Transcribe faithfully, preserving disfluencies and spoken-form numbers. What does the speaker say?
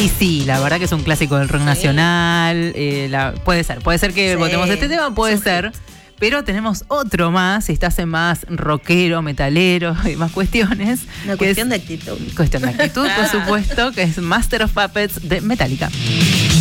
Y sí, la verdad que es un clásico del rock sí. nacional. Eh, la, puede ser, puede ser que sí. votemos este tema, puede sí. ser. Pero tenemos otro más, si estás en más rockero, metalero y más cuestiones. Una cuestión de actitud. Cuestión de actitud, por supuesto, que es Master of Puppets de Metallica.